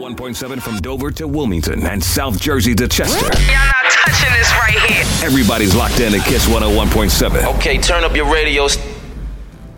101.7 from Dover to Wilmington and South Jersey to Chester. Y'all not touching this right here. Everybody's locked in to Kiss 101.7. Okay, turn up your radios.